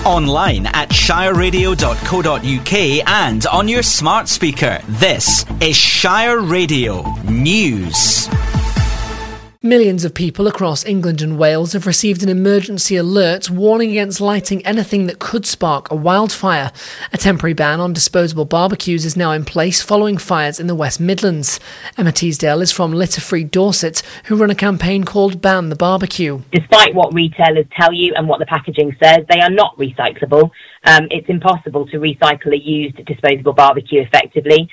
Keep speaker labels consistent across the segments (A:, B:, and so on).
A: Online at shireradio.co.uk and on your smart speaker. This is Shire Radio News.
B: Millions of people across England and Wales have received an emergency alert warning against lighting anything that could spark a wildfire. A temporary ban on disposable barbecues is now in place following fires in the West Midlands. Emma Teasdale is from Litter Free Dorset, who run a campaign called Ban the Barbecue.
C: Despite what retailers tell you and what the packaging says, they are not recyclable. It's impossible to recycle a used disposable barbecue effectively.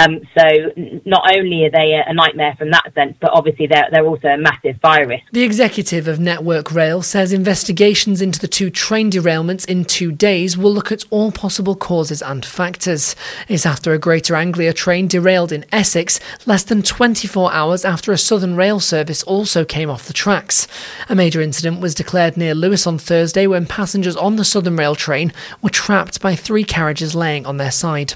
C: So not only are they a nightmare from that sense, but obviously they're also a massive fire risk.
B: The executive of Network Rail says investigations into the 2 train derailments in 2 days will look at all possible causes and factors. It's after a Greater Anglia train derailed in Essex less than 24 hours after a Southern Rail service also came off the tracks. A major incident was declared near Lewes on Thursday when passengers on the Southern Rail train were trapped by 3 carriages laying on their side.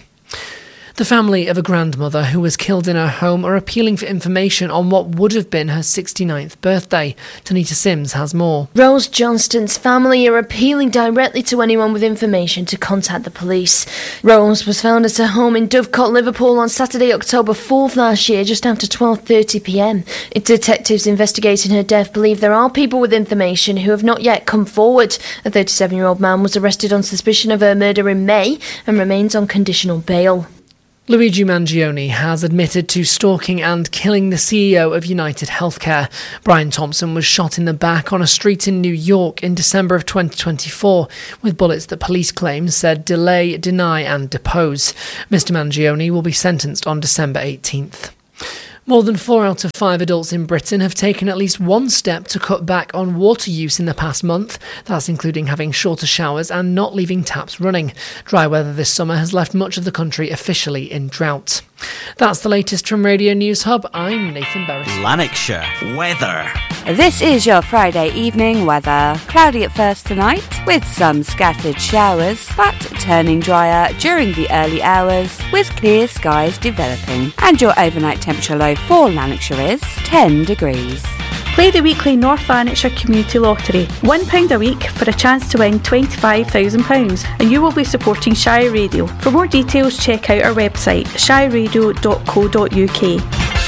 B: The family of a grandmother who was killed in her home are appealing for information on what would have been her 69th birthday. Tanita Sims has more.
D: Rose Johnston's family are appealing directly to anyone with information to contact the police. Rose was found at her home in Dovecot, Liverpool on Saturday, October 4th last year, just after 12:30pm. Detectives investigating her death believe there are people with information who have not yet come forward. A 37-year-old man was arrested on suspicion of her murder in May and remains on conditional bail.
B: Luigi Mangione has admitted to stalking and killing the CEO of United Healthcare. Brian Thompson was shot in the back on a street in New York in December of 2024 with bullets that police claim said delay, deny and depose. Mr Mangione will be sentenced on December 18th. More than 4 out of 5 adults in Britain have taken at least one step to cut back on water use in the past month. That's including having shorter showers and not leaving taps running. Dry weather this summer has left much of the country officially in drought. That's the latest from Radio News Hub. I'm Nathan Berris.
A: Lanarkshire weather.
E: This is your Friday evening weather. Cloudy at first tonight, with some scattered showers, but turning drier during the early hours, with clear skies developing. And your overnight temperature low for Lanarkshire is 10 degrees.
F: Play the weekly North Lanarkshire Community Lottery. £1 a week for a chance to win £25,000, and you will be supporting Shire Radio. For more details, check out our website, shireradio.co.uk.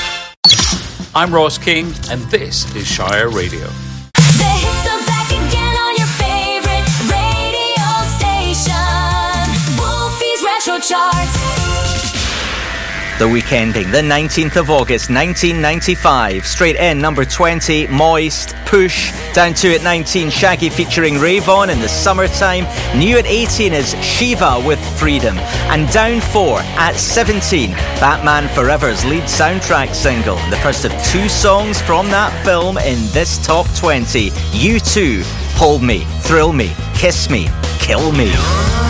G: I'm Ross King, and this is Shire Radio.
H: The hits are back again on your favourite radio station. Wolfie's Retro Chart.
A: The week ending the 19th of August 1995. Straight in, number 20, Moist, Push. Down 2 at 19, Shaggy featuring Rayvon in the Summertime. New at 18 is Shiva with Freedom. And down 4 at 17, Batman Forever's lead soundtrack single. The first of 2 songs from that film in this top 20. U2, Hold Me, Thrill Me, Kiss Me, Kill Me.